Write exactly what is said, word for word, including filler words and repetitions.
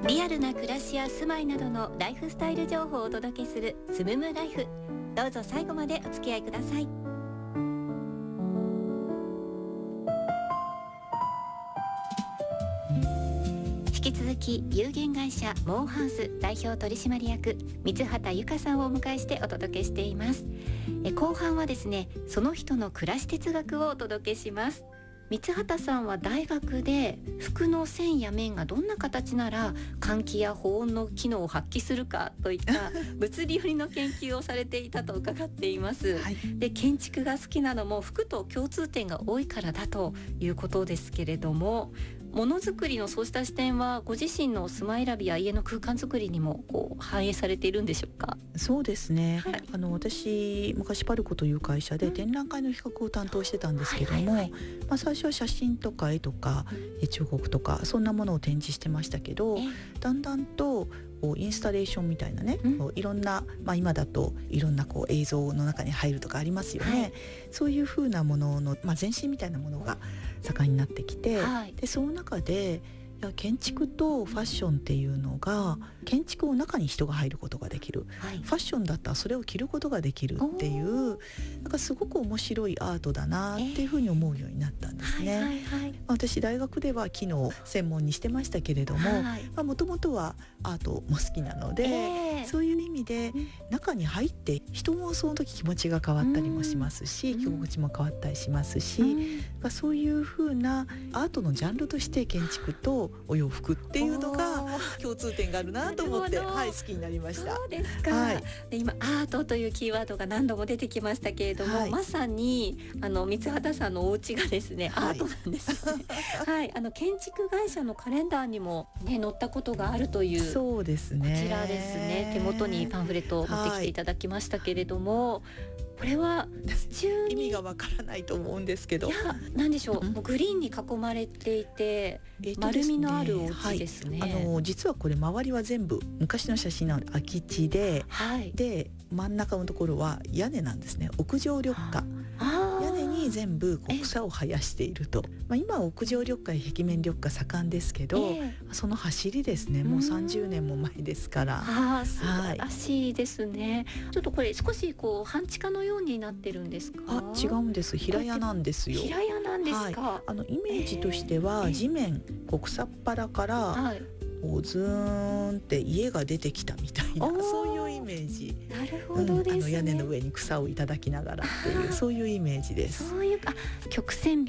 リアルな暮らしや住まいなどのライフスタイル情報をお届けするスムムライフ。どうぞ最後までお付き合いください。引き続き有限会社モンハウス代表取締役三畑由香さんをお迎えしてお届けしています。え後半はですね、その人の暮らし哲学をお届けします。三畑さんは大学で服の線や面がどんな形なら換気や保温の機能を発揮するかといった物理寄りの研究をされていたと伺っています、はい、で建築が好きなのも服と共通点が多いからだということですけれども、ものづくりのそうした視点はご自身の住まい選びや家の空間づくりにもこう反映されているんでしょうか？ そうですね、 はい、 あの私昔パルコという会社で展覧会の企画を担当してたんですけども、はいはいはい、まあ、最初は写真とか絵とか彫刻とかそんなものを展示してましたけど、だんだんとインスタレーションみたいなね、うん、いろんな、まあ、今だといろんなこう映像の中に入るとかありますよね、はい、そういう風なものの、まあ、前身みたいなものが盛んになってきて、はい、でその中でいや建築とファッションっていうのが、建築の中に人が入ることができる、はい、ファッションだったらそれを着ることができるっていう、なんかすごく面白いアートだなっていうふうに思うようになったんですね、えーはいはいはい、私大学では機能専門にしてましたけれども、もともとはアートも好きなので、えー、そういう意味で中に入って人もその時気持ちが変わったりもしますし、うん、着心地も変わったりしますし、うん、そういうふうなアートのジャンルとして建築とお洋服っていうのが共通点があるなと思って、はい、好きになりました。 そうですか、 はい、 で今アートというキーワードが何度も出てきましたけれども、はい、まさにあの三畑さんのお家がですね、はい、アートなんですよねはい、あの建築会社のカレンダーにも、ね、載ったことがあるという、 そうですね、 こちらですね、手元にパンフレットを持ってきていただきましたけれども、はい、これは地中に意味がわからないと思うんですけど、 いや何でしょう、もうグリーンに囲まれていて、えー、丸みのあるお家ですね、 はい、あの実はこれ周りは全部昔の写真なので空き地で、はい、で真ん中のところは屋根なんですね。屋上緑化、屋根に全部こう草を生やしていると、まあ、今は屋上緑化や壁面緑化盛んですけど、えー、その走りですね、もうさんじゅうねんも前ですから、 あ素晴らしいですね、はい、ちょっとこれ少しこう半地下のようになってるんですか？ あ違うんです、平屋なんですよ。 平屋なんですか、 はい、あのイメージとしては、えー、地面こう草っぱらから、はい、こうズーンって家が出てきたみたいな、そういうイメージ。 なるほどですね、 うん、あの屋根の上に草をいただきながらっていうそういうイメージです。 そういうあ曲線美